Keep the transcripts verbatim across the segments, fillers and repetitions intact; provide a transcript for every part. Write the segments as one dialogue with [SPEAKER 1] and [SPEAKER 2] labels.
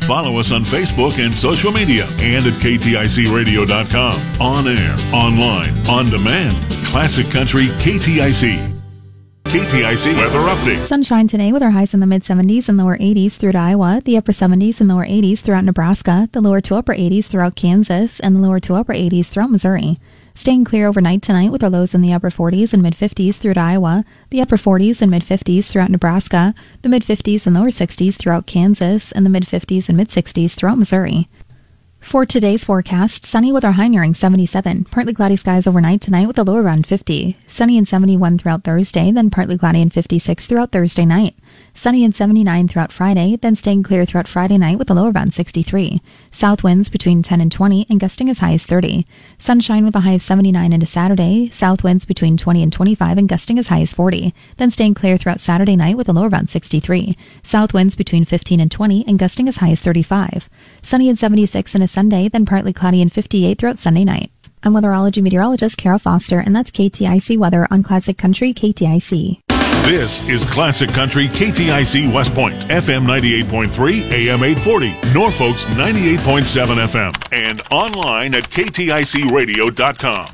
[SPEAKER 1] Follow us on Facebook and social media and at K T I C radio dot com. On air, online, on demand. Classic Country K T I C. K T I C weather update.
[SPEAKER 2] Sunshine today with our highs in the mid seventies and lower eighties through to Iowa, the upper seventies and lower eighties throughout Nebraska, the lower to upper eighties throughout Kansas, and the lower to upper eighties throughout Missouri. Staying clear overnight tonight with our lows in the upper forties and mid fifties through to Iowa, the upper forties and mid fifties throughout Nebraska, the mid fifties and lower sixties throughout Kansas, and the mid fifties and mid sixties throughout Missouri. For today's forecast, sunny with our high nearing seventy-seven. Partly cloudy skies overnight tonight with a low around fifty. Sunny and seventy-one throughout Thursday, then partly cloudy and fifty-six throughout Thursday night. Sunny and seventy-nine throughout Friday, then staying clear throughout Friday night with a low around sixty-three. South winds between ten and twenty and gusting as high as thirty. Sunshine with a high of seventy-nine into Saturday. South winds between twenty and twenty-five and gusting as high as forty. Then staying clear throughout Saturday night with a low around sixty-three. South winds between fifteen and twenty and gusting as high as thirty-five. Sunny and seventy-six into Sunday, then partly cloudy and fifty-eight throughout Sunday night. I'm weatherology meteorologist Carol Foster, and that's K T I C weather on Classic Country K T I C.
[SPEAKER 1] This is Classic Country K T I C West Point, F M ninety-eight point three, A M eight forty, Norfolk's ninety-eight point seven F M, and online at K T I C radio dot com.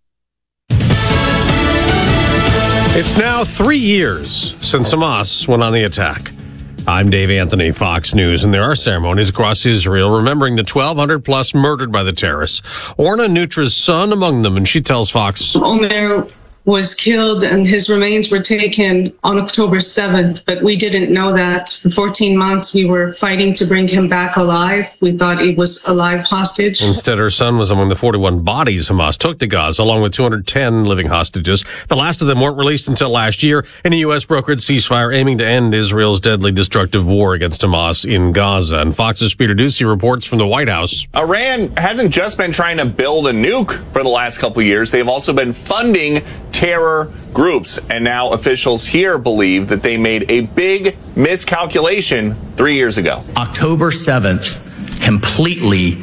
[SPEAKER 3] It's now three years since Hamas went on the attack. I'm Dave Anthony, Fox News, and there are ceremonies across Israel remembering the twelve hundred plus murdered by the terrorists. Orna Nutra's son among them, and she tells Fox.
[SPEAKER 4] Omer was killed and his remains were taken on October seventh, but we didn't know that. For fourteen months, we were fighting to bring him back alive. We thought he was a live hostage.
[SPEAKER 3] Instead, her son was among the forty-one bodies Hamas took to Gaza, along with two hundred ten living hostages. The last of them weren't released until last year in a U S brokered ceasefire aiming to end Israel's deadly destructive war against Hamas in Gaza. And Fox's Peter Ducey reports from the White House.
[SPEAKER 5] Iran hasn't just been trying to build a nuke for the last couple of years. They've also been funding terror groups, and now officials here believe that they made a big miscalculation three years ago.
[SPEAKER 6] October seventh completely,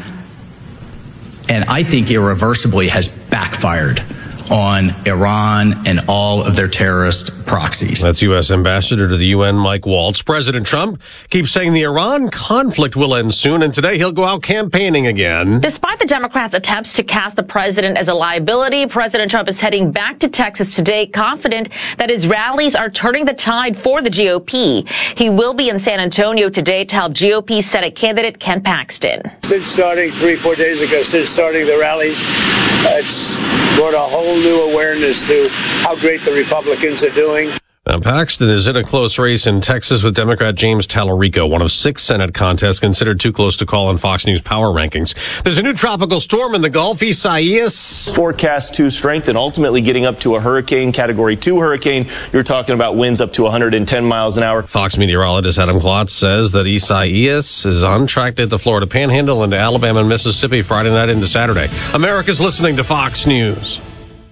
[SPEAKER 6] and I think irreversibly, has backfired on Iran and all of their terrorist proxies.
[SPEAKER 3] That's U S Ambassador to the U N, Mike Waltz. President Trump keeps saying the Iran conflict will end soon, and today he'll go out campaigning again.
[SPEAKER 7] Despite the Democrats' attempts to cast the president as a liability, President Trump is heading back to Texas today, confident that his rallies are turning the tide for the G O P. He will be in San Antonio today to help G O P Senate candidate Ken Paxton.
[SPEAKER 8] Since starting three, four days ago, since starting the rallies, it's brought a whole new awareness to how great the Republicans are doing.
[SPEAKER 3] Now, Paxton is in a close race in Texas with Democrat James Talarico, one of six Senate contests considered too close to call on Fox News power rankings. There's a new tropical storm in the Gulf, Isaias.
[SPEAKER 5] Forecast to strengthen, ultimately getting up to a hurricane, category two hurricane. You're talking about winds up to one hundred ten miles an hour.
[SPEAKER 3] Fox meteorologist Adam Klotz says that Isaias is on track to hit the Florida Panhandle into Alabama and Mississippi Friday night into Saturday. America's listening to Fox News.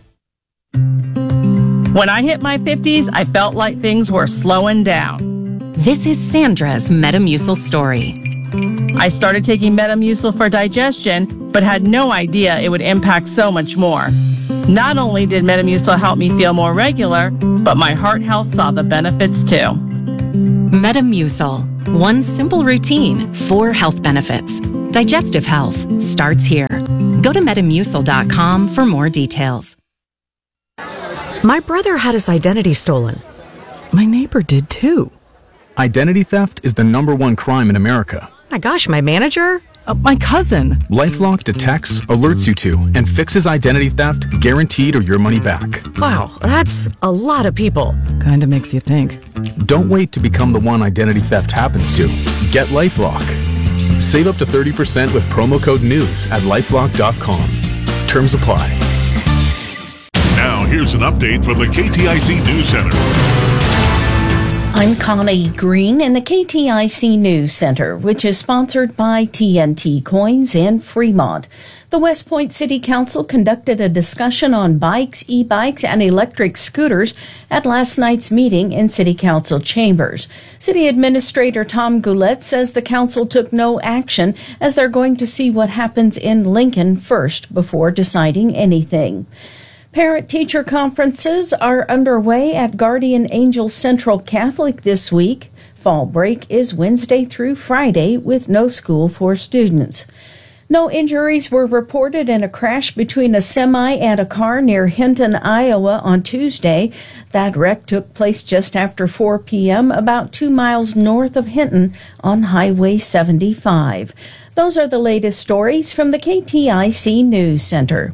[SPEAKER 9] When I hit my fifties, I felt like things were slowing down.
[SPEAKER 10] This is Sandra's Metamucil story.
[SPEAKER 9] I started taking Metamucil for digestion, but had no idea it would impact so much more. Not only did Metamucil help me feel more regular, but my heart health saw the benefits too.
[SPEAKER 10] Metamucil. One simple routine, four health benefits. Digestive health starts here. Go to metamucil dot com for more details.
[SPEAKER 11] My brother had his identity stolen.
[SPEAKER 12] My neighbor did too. Identity theft is the number one crime in America.
[SPEAKER 11] My gosh, my manager?
[SPEAKER 12] Uh, my cousin. LifeLock detects, alerts you to, and fixes identity theft, guaranteed or your money back.
[SPEAKER 11] Wow, that's a lot of people.
[SPEAKER 12] Kinda makes you think. Don't wait to become the one identity theft happens to. Get LifeLock. Save up to thirty percent with promo code NEWS at lifelock dot com. Terms apply.
[SPEAKER 1] Now, here's an update from the K T I C News Center.
[SPEAKER 13] I'm Connie Green in the K T I C News Center, which is sponsored by T N T Coins in Fremont. The West Point City Council conducted a discussion on bikes, e-bikes, and electric scooters at last night's meeting in City Council chambers. City Administrator Tom Goulet says the council took no action as they're going to see what happens in Lincoln first before deciding anything. Parent-teacher conferences are underway at Guardian Angel Central Catholic this week. fall break is Wednesday through Friday with no school for students. No injuries were reported in a crash between a semi and a car near Hinton, Iowa on Tuesday. That wreck took place just after four p.m. about two miles north of Hinton on Highway seventy-five. Those are the latest stories from the K T I C News Center.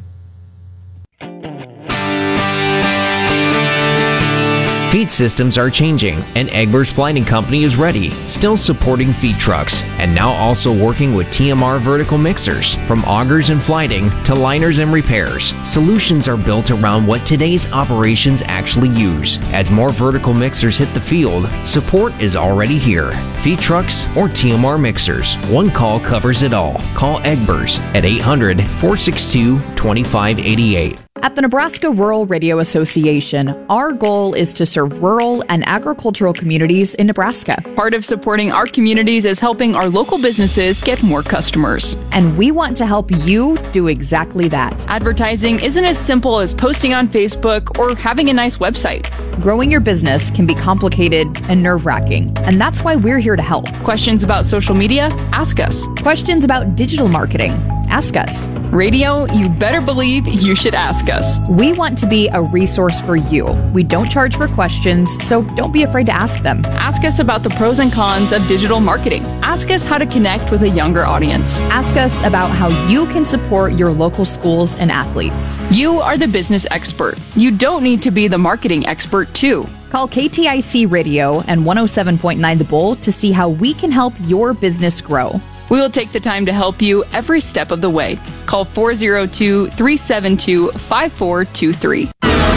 [SPEAKER 14] Feed systems are changing, and Egbers Flighting Company is ready, still supporting feed trucks, and now also working with T M R vertical mixers. From augers and flighting to liners and repairs, solutions are built around what today's operations actually use. As more vertical mixers hit the field, support is already here. Feed trucks or T M R mixers, one call covers it all. Call Egbers at eight hundred, four six two, two five eight eight.
[SPEAKER 15] At the Nebraska Rural Radio Association, our goal is to serve rural and agricultural communities in Nebraska.
[SPEAKER 16] Part of supporting our communities is helping our local businesses get more customers.
[SPEAKER 15] And we want to help you do exactly that.
[SPEAKER 16] Advertising isn't as simple as posting on Facebook or having a nice website.
[SPEAKER 15] Growing your business can be complicated and nerve-wracking, and that's why we're here to help.
[SPEAKER 16] Questions about social media? Ask us.
[SPEAKER 15] Questions about digital marketing? Ask us.
[SPEAKER 16] Radio, you better believe you should ask us.
[SPEAKER 15] We want to be a resource for you. We don't charge for questions, so don't be afraid to ask them.
[SPEAKER 16] Ask us about the pros and cons of digital marketing. Ask us how to connect with a younger audience.
[SPEAKER 15] Ask us about how you can support your local schools and athletes.
[SPEAKER 16] You are the business expert. You don't need to be the marketing expert, too.
[SPEAKER 15] Call K T I C Radio and one oh seven point nine The Bull to see how we can help your business grow.
[SPEAKER 16] We will take the time to help you every step of the way. Call four oh two, three seven two, five four two three.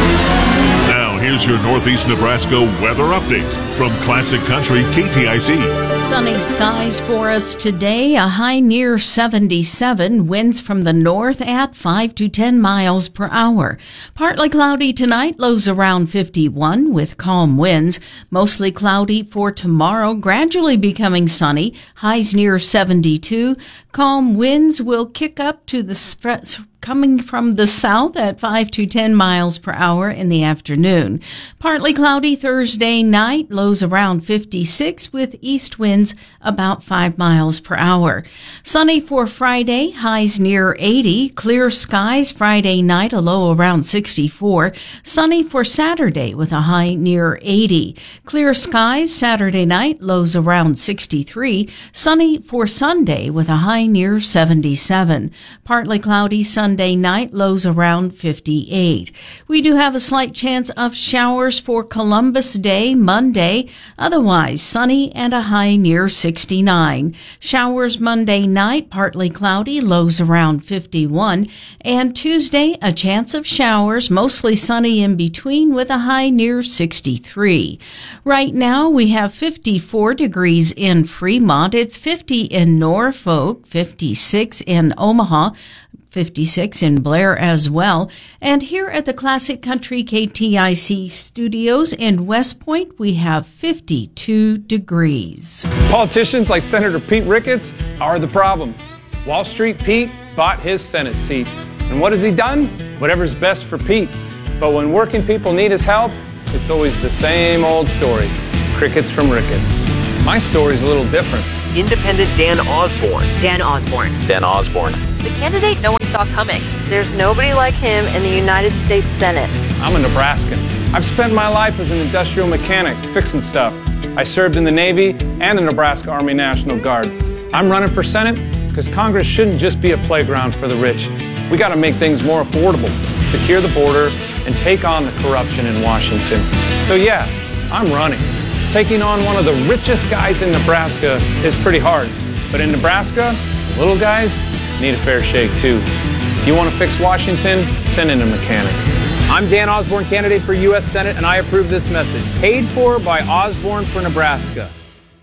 [SPEAKER 1] Now, here's your Northeast Nebraska weather update from Classic Country K T I C.
[SPEAKER 13] Sunny skies for us today, a high near seventy-seven, winds from the north at five to ten miles per hour. Partly cloudy tonight, lows around fifty-one with calm winds. Mostly cloudy for tomorrow, gradually becoming sunny, highs near seventy-two. Calm winds will kick up to the sp- coming from the south at five to ten miles per hour in the afternoon. Partly cloudy Thursday night, lows around fifty-six with east winds about five miles per hour. Sunny for Friday, highs near eighty. Clear skies Friday night, a low around sixty-four. Sunny for Saturday with a high near eighty. Clear skies Saturday night, lows around sixty-three. Sunny for Sunday with a high near seventy-seven. Partly cloudy Sunday night, lows around fifty-eight. We do have a slight chance of showers for Columbus Day, Monday. Otherwise, sunny and a high near sixty-nine. Showers Monday night, partly cloudy, lows around fifty-one. And Tuesday, a chance of showers, mostly sunny in between with a high near sixty-three. Right now, we have fifty-four degrees in Fremont. It's fifty in Norfolk, fifty-six in Omaha, fifty-six in Blair as well. And here at the Classic Country K T I C studios in West Point, we have fifty-two degrees.
[SPEAKER 17] Politicians like Senator Pete Ricketts are the problem. Wall Street Pete bought his Senate seat. And what has he done? Whatever's best for Pete. But when working people need his help, it's always the same old story. Crickets from Ricketts. My story's a little different.
[SPEAKER 18] Independent Dan Osborne. Dan Osborne.
[SPEAKER 19] Dan Osborne.
[SPEAKER 20] The candidate no one saw coming. There's nobody like him in the United States Senate.
[SPEAKER 17] I'm a Nebraskan. I've spent my life as an industrial mechanic, fixing stuff. I served in the Navy and the Nebraska Army National Guard. I'm running for Senate because Congress shouldn't just be a playground for the rich. We got to make things more affordable, secure the border, and take on the corruption in Washington. So yeah, I'm running. Taking on one of the richest guys in Nebraska is pretty hard. But in Nebraska, little guys need a fair shake too. If you want to fix Washington, send in a mechanic. I'm Dan Osborne, candidate for U S Senate, and I approve this message. Paid for by Osborne for Nebraska.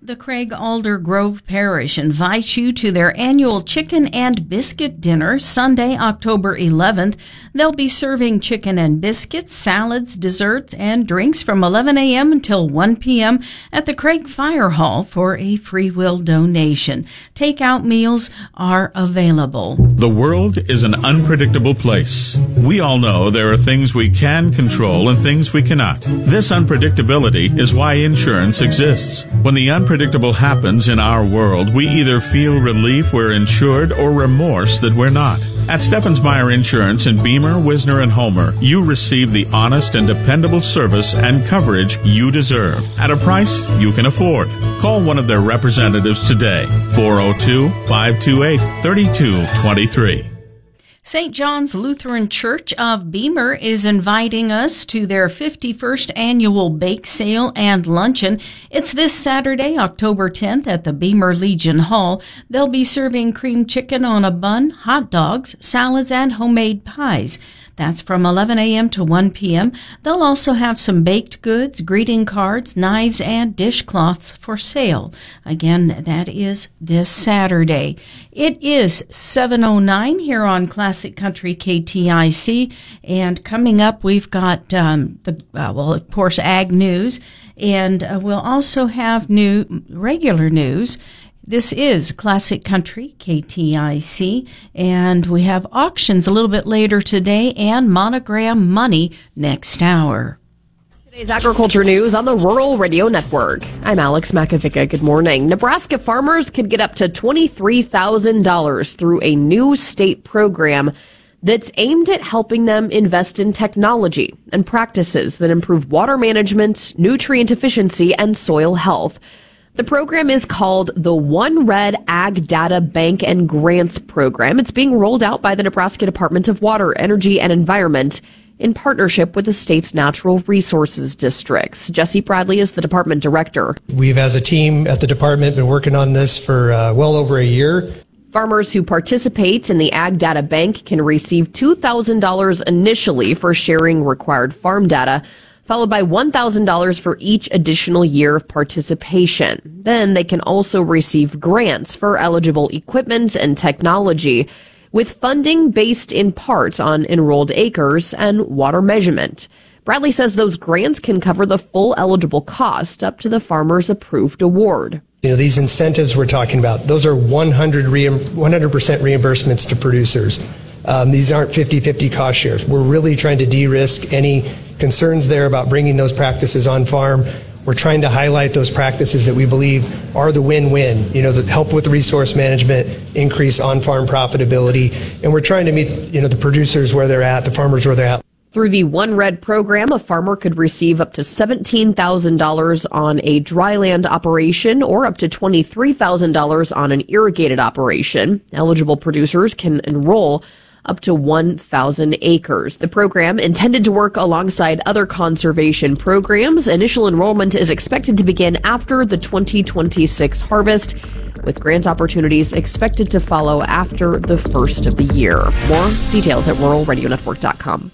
[SPEAKER 13] The Craig Alder Grove Parish invites you to their annual Chicken and Biscuit Dinner Sunday, October eleventh. They'll be serving chicken and biscuits, salads, desserts, and drinks from eleven a.m. until one p.m. at the Craig Fire Hall for a free will donation. Takeout meals are available.
[SPEAKER 19] The world is an unpredictable place. We all know there are things we can control and things we cannot. This unpredictability is why insurance exists. When the unpredictable Unpredictable happens in our world, we either feel relief we're insured or remorse that we're not. At Steffens Meyer Insurance in Beamer, Wisner, and Homer, you receive the honest and dependable service and coverage you deserve at a price you can afford. Call one of their representatives today, four oh two, five two eight, three two two three.
[SPEAKER 13] Saint John's Lutheran Church of Beamer is inviting us to their fifty-first annual bake sale and luncheon. It's this Saturday, October tenth at the Beamer Legion Hall. They'll be serving cream chicken on a bun, hot dogs, salads, and homemade pies. That's from eleven a.m. to one p.m. They'll also have some baked goods, greeting cards, knives, and dishcloths for sale. Again, that is this Saturday. It is seven oh nine here on Classic Country K T I C, and coming up we've got, um, the uh, well, of course, Ag News, and uh, we'll also have new regular news. This is Classic Country, K T I C, and we have auctions a little bit later today and Monogram Money next hour.
[SPEAKER 21] Today's agriculture news on the Rural Radio Network. I'm Alex Makovica. Good morning. Nebraska farmers could get up to twenty-three thousand dollars through a new state program that's aimed at helping them invest in technology and practices that improve water management, nutrient efficiency, and soil health. The program is called the One Red Ag Data Bank and Grants Program. It's being rolled out by the Nebraska Department of Water, Energy, and Environment in partnership with the state's natural resources districts. Jesse Bradley is the department director.
[SPEAKER 22] We've, as a team at the department, been working on this for uh, well over a year.
[SPEAKER 21] Farmers who participate in the Ag Data Bank can receive two thousand dollars initially for sharing required farm data, followed by one thousand dollars for each additional year of participation. Then they can also receive grants for eligible equipment and technology, with funding based in part on enrolled acres and water measurement. Bradley says those grants can cover the full eligible cost up to the farmer's approved award.
[SPEAKER 22] You know, these incentives we're talking about, those are one hundred percent reimbursements to producers. Um, these aren't fifty-fifty cost shares. We're really trying to de-risk any concerns there about bringing those practices on farm. We're trying to highlight those practices that we believe are the win-win, you know, that help with resource management, increase on-farm profitability, and we're trying to meet, you know, the producers where they're at, the farmers where they're at.
[SPEAKER 21] Through the One Red program, a farmer could receive up to seventeen thousand dollars on a dryland operation or up to twenty-three thousand dollars on an irrigated operation. Eligible producers can enroll up to one thousand acres. The program, intended to work alongside other conservation programs, initial enrollment is expected to begin after the twenty twenty-six harvest, with grant opportunities expected to follow after the first of the year. More details at rural radio network dot com.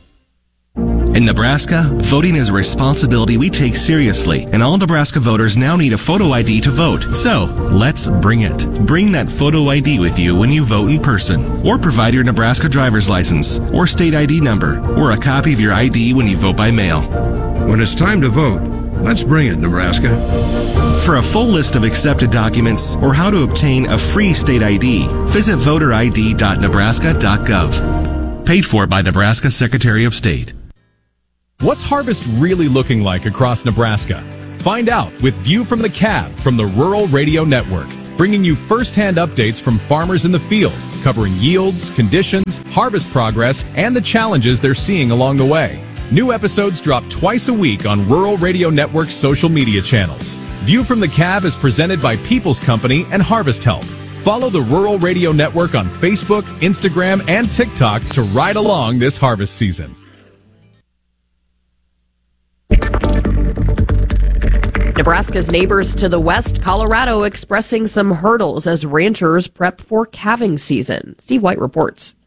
[SPEAKER 23] In Nebraska, voting is a responsibility we take seriously, and all Nebraska voters now need a photo I D to vote. So, let's bring it. Bring that photo I D with you when you vote in person, or provide your Nebraska driver's license, or state I D number, or a copy of your I D when you vote by mail.
[SPEAKER 24] When it's time to vote, let's bring it, Nebraska.
[SPEAKER 23] For a full list of accepted documents or how to obtain a free state I D, visit voter I D dot nebraska dot gov. Paid for by Nebraska Secretary of State.
[SPEAKER 25] What's harvest really looking like across Nebraska? Find out with View from the Cab from the Rural Radio Network, bringing you first-hand updates from farmers in the field, covering yields, conditions, harvest progress, and the challenges they're seeing along the way. New episodes drop twice a week on Rural Radio Network's social media channels. View from the Cab is presented by People's Company and Harvest Help. Follow the Rural Radio Network on Facebook, Instagram, and TikTok to ride along this harvest season.
[SPEAKER 21] Nebraska's neighbors to the west, Colorado, expressing some hurdles as ranchers prep for calving season. Steve White reports.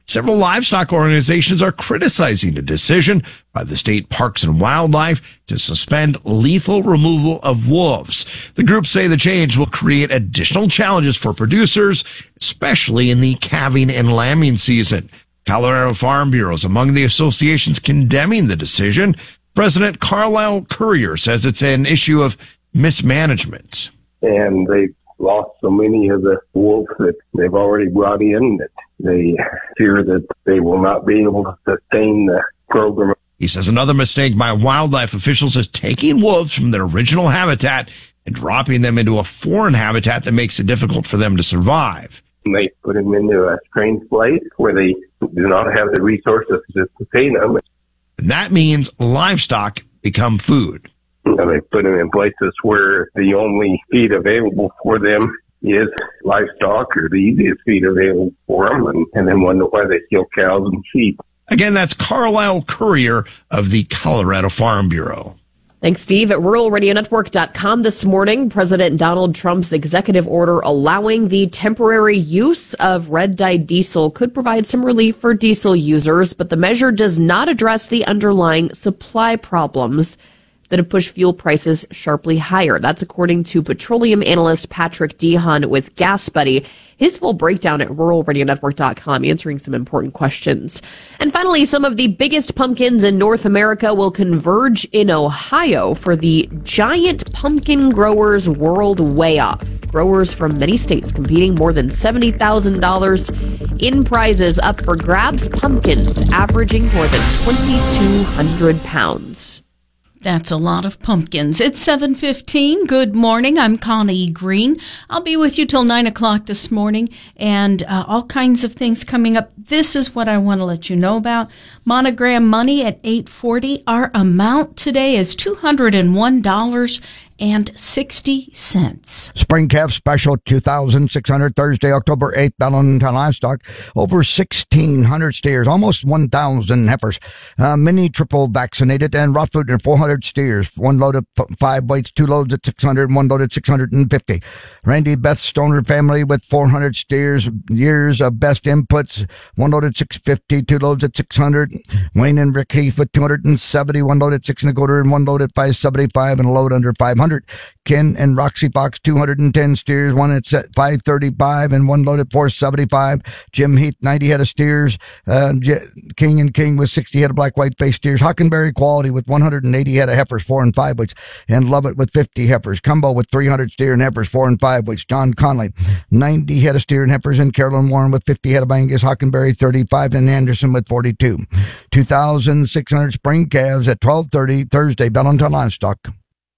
[SPEAKER 2] Several livestock organizations are criticizing a decision by the state Parks and Wildlife to suspend lethal removal of wolves. The groups say the change will create additional challenges for producers, especially in the calving and lambing season. Colorado Farm Bureau is among the associations condemning the decision. President Carlisle Currier says it's an issue of mismanagement.
[SPEAKER 4] And they've lost so many of the wolves that they've already brought in that they fear that they will not be able to sustain the program.
[SPEAKER 2] He says another mistake by wildlife officials is taking wolves from their original habitat and dropping them into a foreign habitat that makes it difficult for them to survive.
[SPEAKER 4] They put them into a strange place where they do not have the resources to sustain them.
[SPEAKER 2] And that means livestock become food.
[SPEAKER 4] And they put them in places where the only feed available for them is livestock, or the easiest feed available for them, and, and then wonder why they kill cows and sheep.
[SPEAKER 2] Again, that's Carlisle Currier of the Colorado Farm Bureau.
[SPEAKER 21] Thanks, Steve. At rural radio network dot com this morning, President Donald Trump's executive order allowing the temporary use of red-dyed diesel could provide some relief for diesel users, but the measure does not address the underlying supply problems that have pushed fuel prices sharply higher. That's according to petroleum analyst Patrick Dehan with Gas Buddy. His full breakdown at rural radio network dot com, answering some important questions. And finally, some of the biggest pumpkins in North America will converge in Ohio for the Giant Pumpkin Growers World Weigh-Off. Growers from many states competing, more than seventy thousand dollars in prizes up for grabs. Pumpkins averaging more than twenty-two hundred pounds.
[SPEAKER 13] That's a lot of pumpkins. It's seven fifteen. Good morning. I'm Connie Green. I'll be with you till nine o'clock this morning, and uh, all kinds of things coming up. This is what I want to let you know about. Monogram Money at eight forty. Our amount today is two hundred one dollars and sixty cents.
[SPEAKER 6] Spring calf special two thousand six hundred Thursday, October eighth, Valentine Livestock. Over sixteen hundred steers, almost one thousand heifers. Uh, mini triple vaccinated and Rothford four hundred steers. One load of five weights, two loads at six hundred, one load at six hundred fifty. Randy Beth Stoner family with four hundred steers, years of best inputs. One load at six fifty, two loads at six hundred. Wayne and Rick Heath with two hundred seventy, one load at six and a quarter, and one load at five seventy-five, and a load under five hundred. Ken and Roxy Fox, two hundred ten steers, one at five thirty-five and one load at four seventy-five. Jim Heath, ninety head of steers. Uh, King and King with sixty head of black white face steers. Huckenberry Quality with one hundred eighty head of heifers, four and five weights. And Lovett with fifty heifers. Cumbo with three hundred steer and heifers, four and five weights. John Conley, ninety head of steer and heifers. And Carolyn Warren with fifty head of Angus. Huckenberry, thirty-five, and Anderson with forty-two. two thousand six hundred spring calves at twelve thirty Thursday, Valentine Livestock.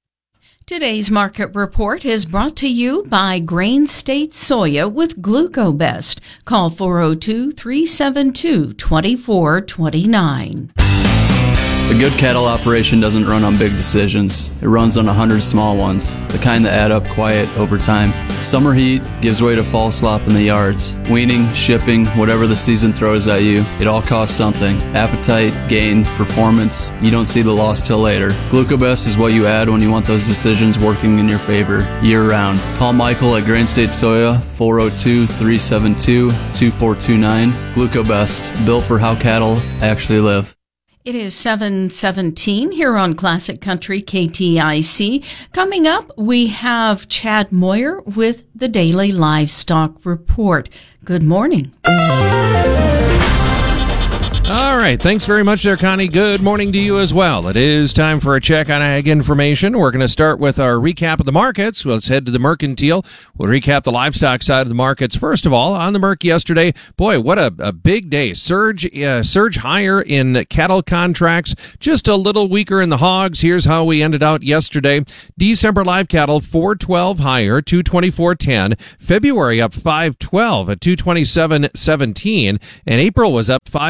[SPEAKER 13] Today's market report is brought to you by Grain State Soya with GlucoBest. Call four oh two, three seven two, two four two nine.
[SPEAKER 7] A good cattle operation doesn't run on big decisions. It runs on a hundred small ones, the kind that add up quiet over time. Summer heat gives way to fall slop in the yards. Weaning, shipping, whatever the season throws at you, it all costs something. Appetite, gain, performance, you don't see the loss till later. GlucoBest is what you add when you want those decisions working in your favor, year-round. Call Michael at Grain State Soya, four oh two, three seven two, two four two nine. GlucoBest, built for how cattle actually live.
[SPEAKER 13] It is seven seventeen here on Classic Country K T I C. Coming up, we have Chad Moyer with the Daily Livestock Report. Good morning.
[SPEAKER 8] All right. Thanks very much there, Connie. Good morning to you as well. It is time for a check on ag information. We're going to start with our recap of the markets. Let's head to the Mercantile. We'll recap the livestock side of the markets. First of all, on the Merc yesterday, boy, what a, a big day. Surge, uh, surge higher in cattle contracts, just a little weaker in the hogs. Here's how we ended out yesterday. December live cattle, four twelve higher, two twenty-four ten. February up five twelve at two twenty-seven seventeen. And April was up five thirty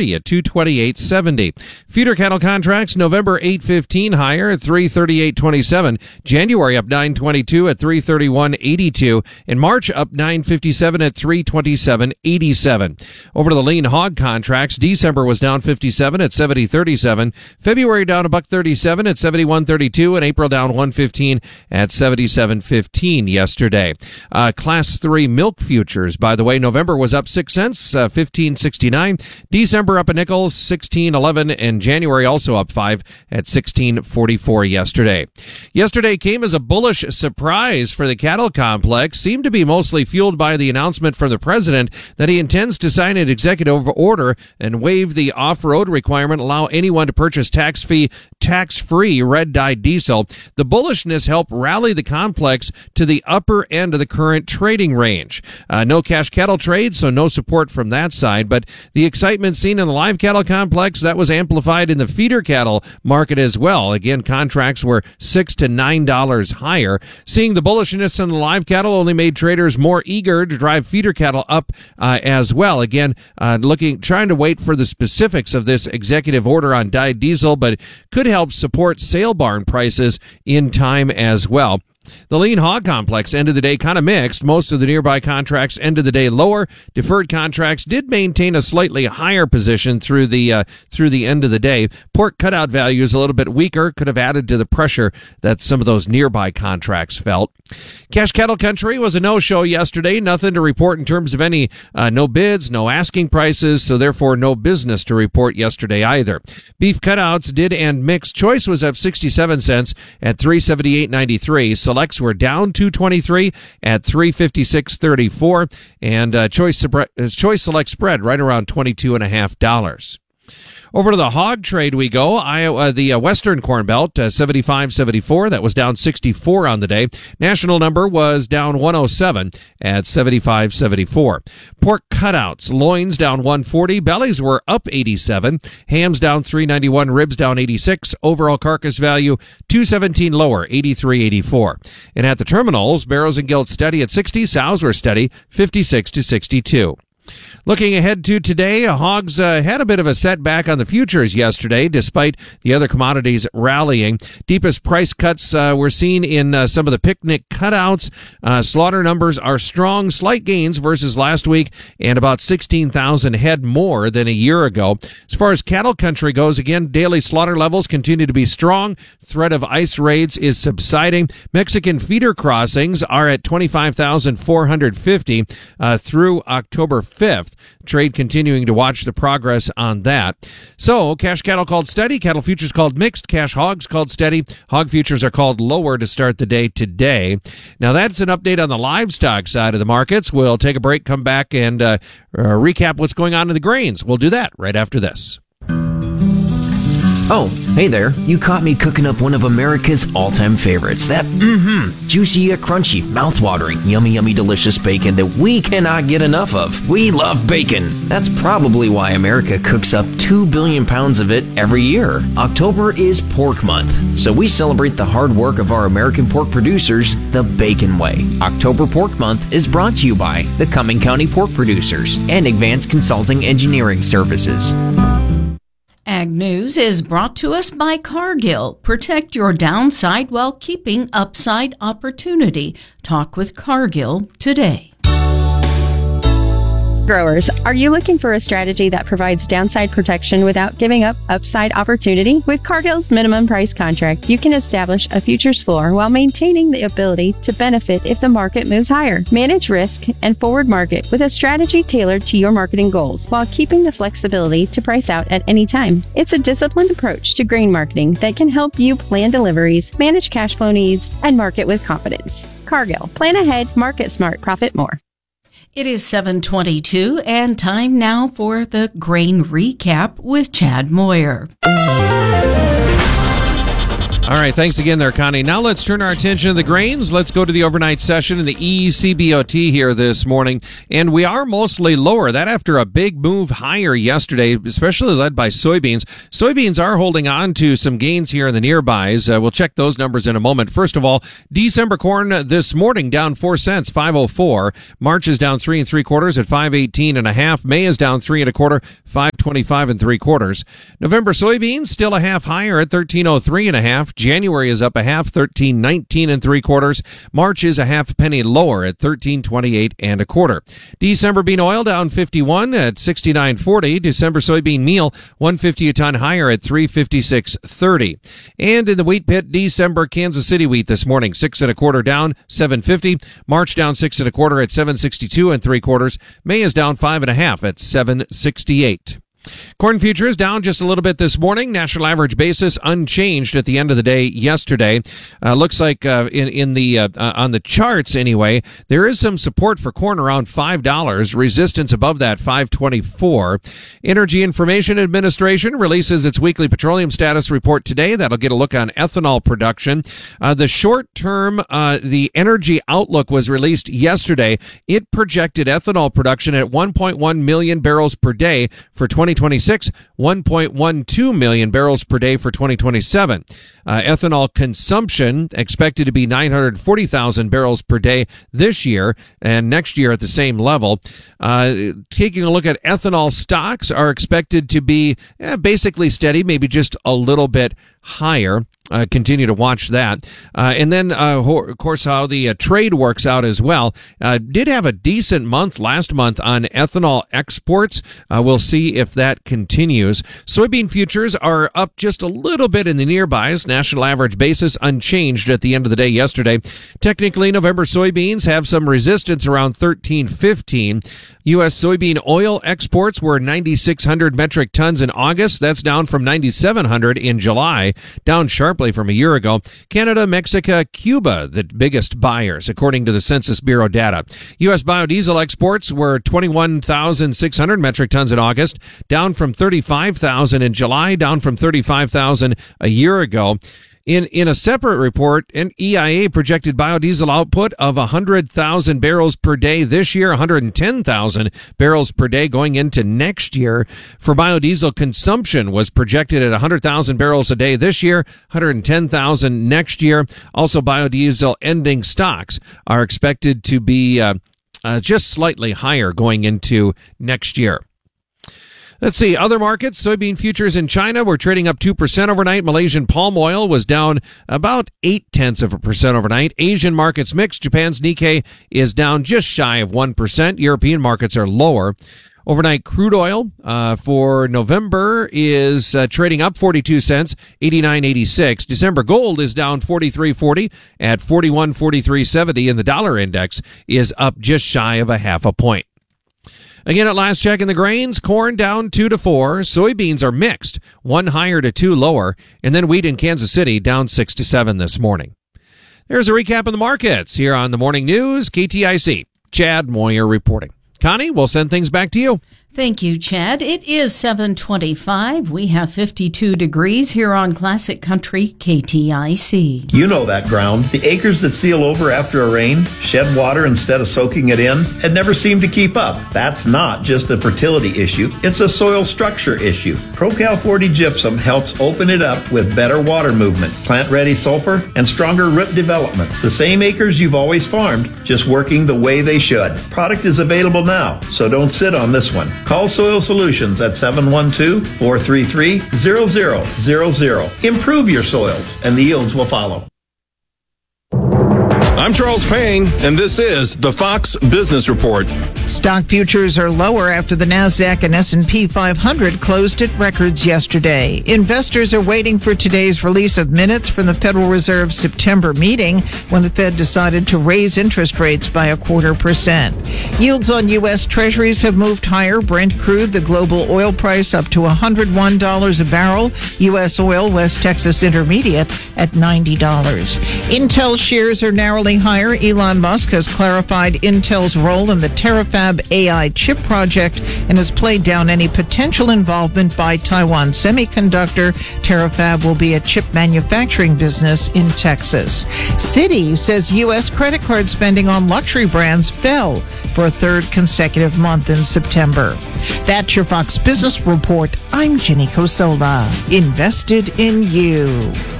[SPEAKER 8] Kentucky at two twenty-eight seventy. Feeder cattle contracts November eight fifteen higher at three thirty-eight twenty-seven. January up nine twenty-two at three thirty-one eighty-two. In March up nine fifty-seven at three twenty-seven eighty-seven. Over to the lean hog contracts, December was down fifty-seven at seventy thirty-seven. February down a buck thirty-seven at seventy-one thirty-two, and April down one fifteen at seventy-seven fifteen yesterday. Uh, class three milk futures, by the way, November was up six cents, uh, fifteen sixty-nine. December up a nickel, sixteen eleven, and January also up five at sixteen forty-four yesterday. Yesterday came as a bullish surprise for the cattle complex, seemed to be mostly fueled by the announcement from the president that he intends to sign an executive order and waive the off-road requirement, allow anyone to purchase tax-free tax-free red-dyed diesel. The bullishness helped rally the complex to the upper end of the current trading range. Uh, no cash cattle trade, so no support from that side, but the excitement seen in the live cattle complex, that was amplified in the feeder cattle market as well. Again, contracts were six to nine dollars higher. Seeing the bullishness in the live cattle only made traders more eager to drive feeder cattle up uh, as well. Again, uh, looking, trying to wait for the specifics of this executive order on dyed diesel, but could help support sale barn prices in time as well. The lean hog complex ended the day kind of mixed. Most of the nearby contracts ended the day lower. Deferred contracts did maintain a slightly higher position through the uh, through the end of the day. Pork cutout values a little bit weaker, could have added to the pressure that some of those nearby contracts felt. Cash cattle country was a no-show yesterday. Nothing to report in terms of any uh, no bids, no asking prices, so therefore no business to report yesterday either. Beef cutouts did end mixed. Choice was up sixty-seven cents at three seventy-eight ninety-three. Selects were down two twenty-three at three fifty-six thirty-four, and uh, choice choice select spread right around twenty-two and a half dollars. Over to the hog trade we go. Iowa, the uh, Western Corn Belt, uh, seventy-five seventy-four. That was down sixty-four on the day. National number was down one oh seven at seventy-five seventy-four. Pork cutouts. Loins down one forty. Bellies were up eighty-seven. Hams down three ninety-one. Ribs down eighty-six. Overall carcass value two seventeen lower, eighty-three eighty-four. And at the terminals, barrows and gilts steady at sixty. Sows were steady, fifty-six to sixty-two. Looking ahead to today, hogs uh, had a bit of a setback on the futures yesterday, despite the other commodities rallying. Deepest price cuts uh, were seen in uh, some of the picnic cutouts. Uh, slaughter numbers are strong, slight gains versus last week, and about sixteen thousand head more than a year ago. As far as cattle country goes, again, daily slaughter levels continue to be strong. Threat of ice raids is subsiding. Mexican feeder crossings are at twenty-five thousand four hundred fifty uh, through October fifth. Trade continuing to watch the progress on that. So, cash cattle called steady, cattle futures called mixed, cash hogs called steady, hog futures are called lower to start the day today. Now, that's an update on the livestock side of the markets. We'll take a break, come back, and uh, uh, recap what's going on in the grains. We'll do that right after this.
[SPEAKER 14] Oh, hey there. You caught me cooking up one of America's all-time favorites. That, mm-hmm, juicy, crunchy, mouth-watering, yummy, yummy, delicious bacon that we cannot get enough of. We love bacon. That's probably why America cooks up two billion pounds of it every year. October is Pork Month, so we celebrate the hard work of our American pork producers the Bacon way. October Pork Month is brought to you by the Cumming County Pork Producers and Advanced Consulting Engineering Services.
[SPEAKER 13] Ag News is brought to us by Cargill. Protect your downside while keeping upside opportunity. Talk with Cargill today.
[SPEAKER 3] Growers, are you looking for a strategy that provides downside protection without giving up upside opportunity? With Cargill's minimum price contract, you can establish a futures floor while maintaining the ability to benefit if the market moves higher. Manage risk and forward market with a strategy tailored to your marketing goals while keeping the flexibility to price out at any time. It's a disciplined approach to grain marketing that can help you plan deliveries, manage cash flow needs, and market with confidence. Cargill. Plan ahead, market smart, profit more.
[SPEAKER 13] It is seven twenty-two and time now for the grain recap with Chad Moyer.
[SPEAKER 8] All right, thanks again there, Connie. Now let's turn our attention to the grains. Let's go to the overnight session in the E C B O T here this morning. And we are mostly lower. That after a big move higher yesterday, especially led by soybeans. Soybeans are holding on to some gains here in the nearbys. Uh, we'll check those numbers in a moment. First of all, December corn this morning down four cents, five oh four. March is down three and three quarters at five eighteen and a half. May is down three and a quarter, five twenty-five and three quarters. November soybeans still a half higher at thirteen oh three and a half. January is up a half, thirteen nineteen and three quarters. March is a half penny lower at thirteen twenty-eight and a quarter. December bean oil down fifty-one at sixty-nine forty. December soybean meal one fifty a ton higher at three fifty-six thirty. And in the wheat pit, December Kansas City wheat this morning six and a quarter down seven fifty. March down six and a quarter at seven sixty-two and three quarters. May is down five and a half at seven sixty-eight. Corn futures down just a little bit this morning. National average basis unchanged at the end of the day yesterday. Uh, looks like uh, in in the uh, uh, on the charts anyway, there is some support for corn around five dollars. Resistance above that five twenty-four. Energy Information Administration releases its weekly petroleum status report today. That'll get a look on ethanol production. Uh, the short term, uh, the energy outlook was released yesterday. It projected ethanol production at one point one million barrels per day for twenty twenty-six, one point one two million barrels per day for twenty twenty-seven. Uh, ethanol consumption expected to be nine hundred forty thousand barrels per day this year and next year at the same level. Uh, taking a look at ethanol stocks are expected to be eh, basically steady, maybe just a little bit higher. Uh, continue to watch that. Uh, and then, uh, ho- of course, how the uh, trade works out as well. Uh, did have a decent month last month on ethanol exports. Uh, we'll see if that continues. Soybean futures are up just a little bit in the nearbys. National average basis unchanged at the end of the day yesterday. Technically, November soybeans have some resistance around thirteen fifteen. U S soybean oil exports were ninety-six hundred metric tons in August. That's down from ninety-seven hundred in July, down sharply from a year ago. Canada, Mexico, Cuba, the biggest buyers, according to the Census Bureau data. U S biodiesel exports were twenty-one thousand six hundred metric tons in August, down from thirty-five thousand in July, down from thirty-five thousand a year ago. In in a separate report, an E I A projected biodiesel output of one hundred thousand barrels per day this year, one hundred ten thousand barrels per day going into next year. For biodiesel consumption was projected at one hundred thousand barrels a day this year, one hundred ten thousand next year. Also, biodiesel ending stocks are expected to be uh, uh, just slightly higher going into next year. Let's see, other markets, soybean futures in China were trading up two percent overnight. Malaysian palm oil was down about eight tenths of a percent overnight. Asian markets mixed. Japan's Nikkei is down just shy of one percent. European markets are lower. Overnight crude oil uh, for November is uh, trading up forty-two cents, eighty-nine eighty-six. December gold is down forty-three forty at forty-one forty-three seventy, and the dollar index is up just shy of a half a point. Again, at last check in the grains, corn down two to four. Soybeans are mixed, one higher to two lower. And then wheat in Kansas City down six to seven this morning. There's a recap of the markets here on the Morning News, K T I C. Chad Moyer reporting. Connie, we'll send things back to you.
[SPEAKER 13] Thank you, Chad. It is seven twenty-five. We have fifty-two degrees here on Classic Country K T I C.
[SPEAKER 5] You know that ground. The acres that seal over after a rain, shed water instead of soaking it in, and never seem to keep up. That's not just a fertility issue. It's a soil structure issue. ProCal forty Gypsum helps open it up with better water movement, plant-ready sulfur, and stronger root development. The same acres you've always farmed, just working the way they should. Product is available now, so don't sit on this one. Call Soil Solutions at seven one two, four three three, zero zero zero zero. Improve your soils, and the yields will follow.
[SPEAKER 9] I'm Charles Payne, and this is the Fox Business Report.
[SPEAKER 10] Stock futures are lower after the NASDAQ and S and P five hundred closed at records yesterday. Investors are waiting for today's release of minutes from the Federal Reserve's September meeting when the Fed decided to raise interest rates by a quarter percent. Yields on U S Treasuries have moved higher. Brent crude, the global oil price, up to one hundred one dollars a barrel. U S oil, West Texas Intermediate, at ninety dollars. Intel shares are narrowly recently hire, Elon Musk has clarified Intel's role in the Terafab A I chip project and has played down any potential involvement by Taiwan Semiconductor. Terafab will be a chip manufacturing business in Texas. Citi says U S credit card spending on luxury brands fell for a third consecutive month in September. That's your Fox Business Report. I'm Jenny Cosola. Invested in you.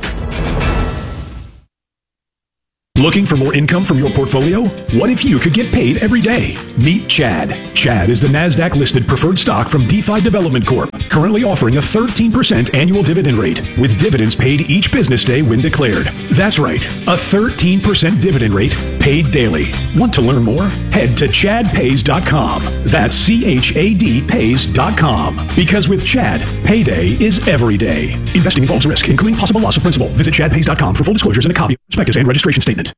[SPEAKER 1] Looking for more income from your portfolio? What if you could get paid every day? Meet Chad. Chad is the NASDAQ-listed preferred stock from DeFi Development Corp, currently offering a thirteen percent annual dividend rate, with dividends paid each business day when declared. That's right, a thirteen percent dividend rate paid daily. Want to learn more? Head to chad pays dot com. That's C H A D pays dot com. Because with Chad, payday is every day. Investing involves risk, including possible loss of principal. Visit chad pays dot com for full disclosures and a copy of the prospectus and registration statement.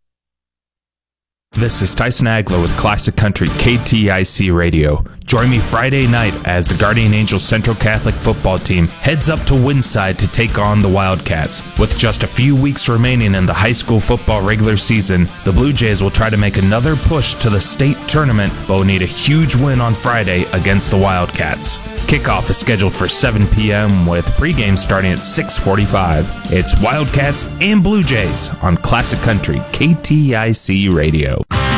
[SPEAKER 11] This is Tyson Agler with Classic Country K T I C Radio. Join me Friday night as the Guardian Angels Central Catholic football team heads up to Winside to take on the Wildcats. With just a few weeks remaining in the high school football regular season, the Blue Jays will try to make another push to the state tournament, but will need a huge win on Friday against the Wildcats. Kickoff is scheduled for seven p.m. with pregame starting at six forty-five. It's Wildcats and Blue Jays on Classic Country K T I C Radio.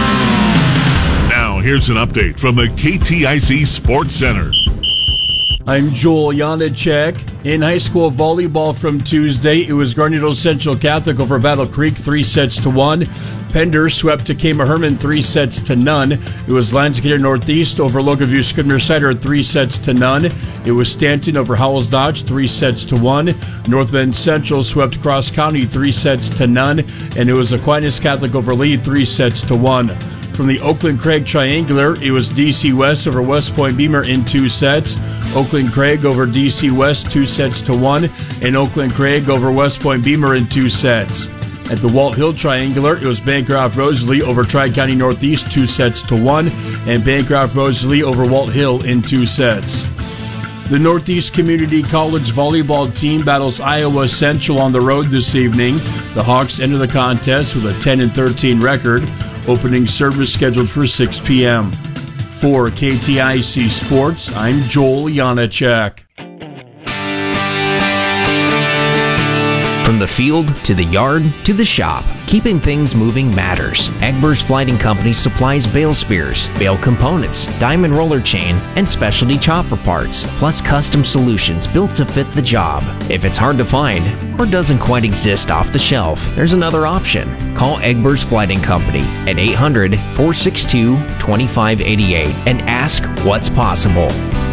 [SPEAKER 12] Now here's an update from the K T I C Sports Center.
[SPEAKER 15] I'm Joel Janacek. In high school volleyball from Tuesday, it was Garnito Central Catholic over Battle Creek, three sets to one. Pender swept Takema Herman three sets to none. It was Lansing Northeast over Longview Scribner Cider three sets to none. It was Stanton over Howells Dodge three sets to one. North Bend Central swept Cross County three sets to none, and it was Aquinas Catholic over Lee three sets to one. From the Oakland Craig Triangular, it was D C West over West Point Beamer in two sets. Oakland Craig over D C West two sets to one, and Oakland Craig over West Point Beamer in two sets. At the Walt Hill Triangular, it was Bancroft Rosalie over Tri-County Northeast two sets to one, and Bancroft Rosalie over Walt Hill in two sets. The Northeast Community College volleyball team battles Iowa Central on the road this evening. The Hawks enter the contest with a ten and thirteen record. Opening service scheduled for six p.m. For K T I C Sports, I'm Joel Janacek.
[SPEAKER 14] From the field to the yard to the shop, keeping things moving matters. Egbers Flighting Company supplies bale spears, bale components, diamond roller chain, and specialty chopper parts, plus custom solutions built to fit the job. If it's hard to find or doesn't quite exist off the shelf, there's another option. Call Egbers Flighting Company at eight hundred, four six two, two five eight eight and ask what's possible.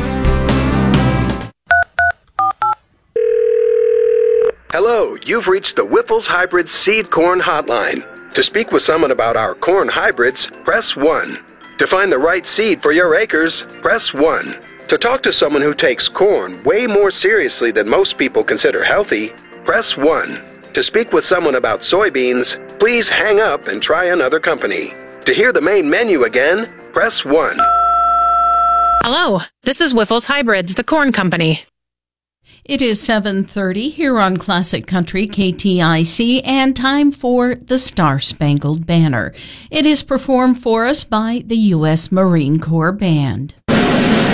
[SPEAKER 16] Hello, you've reached the Whiffles Hybrid Seed Corn Hotline. To speak with someone about our corn hybrids, press one. To find the right seed for your acres, press one. To talk to someone who takes corn way more seriously than most people consider healthy, press one. To speak with someone about soybeans, please hang up and try another company. To hear the main menu again, press one.
[SPEAKER 26] Hello, this is Whiffles Hybrids, the corn company.
[SPEAKER 13] It is seven thirty here on Classic Country K T I C, and time for the Star Spangled Banner. It is performed for us by the U S Marine Corps Band.